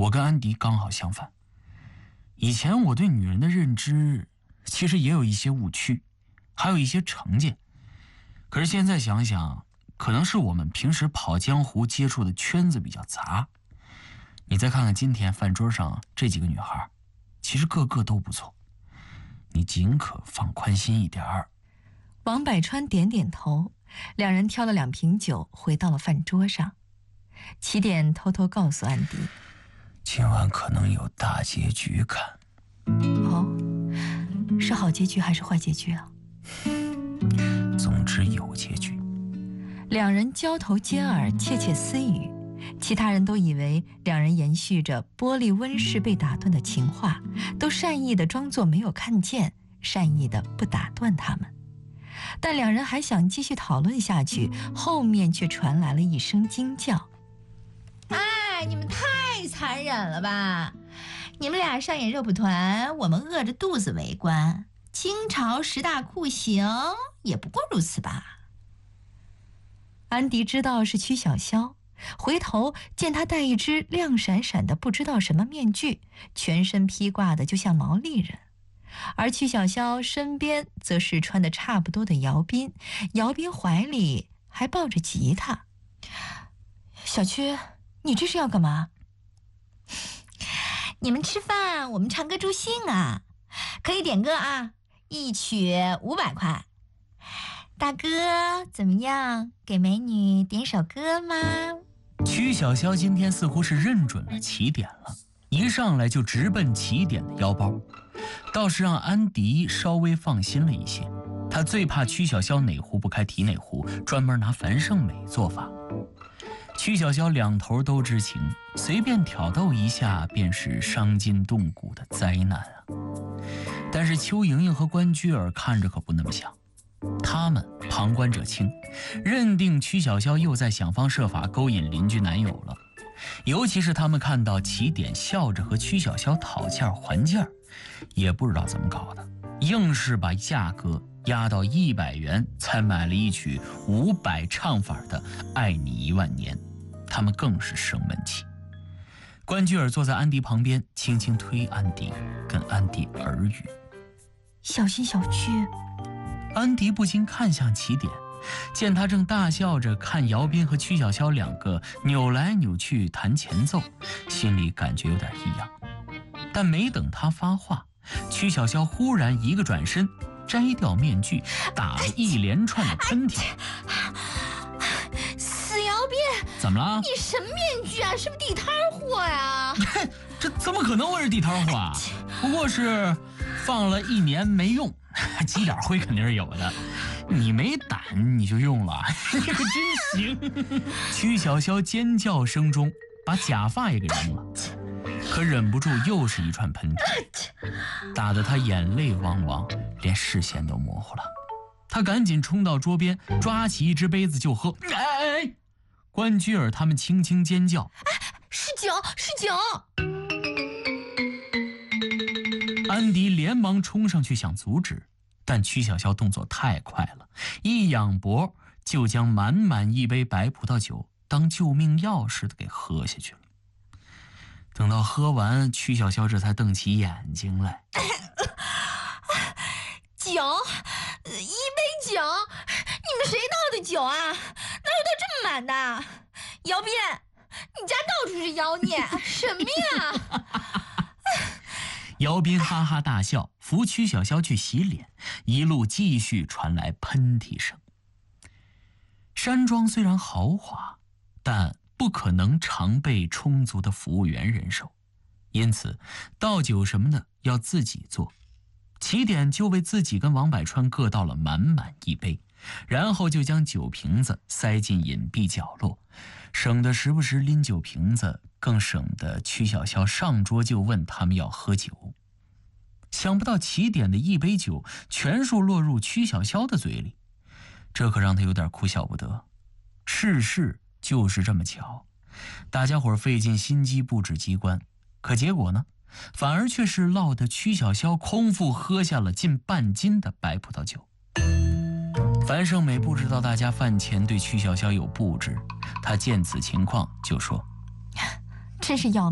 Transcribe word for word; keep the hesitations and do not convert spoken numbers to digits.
我跟安迪刚好相反。以前我对女人的认知其实也有一些误区，还有一些成见。可是现在想想，可能是我们平时跑江湖接触的圈子比较杂。你再看看今天饭桌上这几个女孩，其实个个都不错，你尽可放宽心一点儿。 王百川点点头，两人挑了两瓶酒回到了饭桌上。起点偷偷告诉安迪， 今晚可能有大结局看。 哦，是好结局还是坏结局啊？ 总之有结局。 两人交头接耳，窃窃私语，其他人都以为两人延续着玻璃温室被打断的情话，都善意地装作没有看见，善意地不打断他们。但两人还想继续讨论下去，后面却传来了一声惊叫： 哎，你们太残忍了吧！你们俩上演肉蒲团，我们饿着肚子围观。清朝十大酷刑也不过如此吧。 安迪知道是曲小潇，回头见他戴一只亮闪闪的不知道什么面具，全身披挂的就像毛利人。而曲小潇身边则是穿的差不多的姚斌，姚斌怀里还抱着吉他。小曲，你这是要干嘛？ 你们吃饭，我们唱歌助兴啊！可以点歌啊，一曲五百块。大哥怎么样？给美女点首歌吗？ 曲小潇今天似乎是认准了起点了，一上来就直奔起点的腰包，倒是让安迪稍微放心了一些。他最怕曲小潇哪壶不开提哪壶，专门拿樊胜美做法。曲小潇两头都知情，随便挑逗一下便是伤筋动骨的灾难啊！但是邱莹莹和关雎尔看着可不那么想，他们旁观者清，认定曲小潇又在想方设法勾引邻居男友了。尤其是他们看到起点笑着和曲小潇讨价还价，也不知道怎么搞的，硬是把价格压到一百元，才买了一曲五百唱法的《爱你一万年》。他们更是生闷气。关雎尔坐在安迪旁边，轻轻推安迪，跟安迪耳语： 小心小曲。 安迪不禁看向起点，见他正大笑着看姚斌和曲小潇两个扭来扭去弹前奏，心里感觉有点异样。但没等他发话，曲小潇忽然一个转身，摘掉面具，打了一连串的喷嚏。 死姚斌， 怎么了？ 你什么面具啊？是不是地摊货呀？ 这怎么可能会是地摊货啊？不过是放了一年没用，积点灰肯定是有的。你没胆你就用了，你可真行！曲小潇尖叫声中把假发也给扔了，可忍不住又是一串喷嚏，打得他眼泪汪汪，连视线都模糊了。他赶紧冲到桌边，抓起一只杯子就喝。哎哎哎！关雎尔他们轻轻尖叫： 是酒，是酒！ 安迪连忙冲上去想阻止，但曲小潇动作太快了，一仰脖就将满满一杯白葡萄酒当救命药似的给喝下去了。等到喝完，曲小潇这才瞪起眼睛来。 酒，一杯酒，你们谁倒的酒啊？哪有倒这么满的？姚斌，你家到处是妖孽，什么呀？ 姚斌哈哈大笑，扶曲小潇去洗脸，一路继续传来喷嚏声。山庄虽然豪华，但不可能常备充足的服务员人手，因此倒酒什么的要自己做。起点就为自己跟王百川各倒了满满一杯，然后就将酒瓶子塞进隐蔽角落，省得时不时拎酒瓶子，更省得曲小潇上桌就问他们要喝酒。想不到起点的一杯酒全数落入曲小潇的嘴里，这可让他有点哭笑不得。世事就是这么巧，大家伙费尽心机布置机关，可结果呢，反而却是落得曲小潇空腹喝下了近半斤的白葡萄酒。樊胜美不知道大家饭前对曲小潇有布置，她见此情况就说： 真是要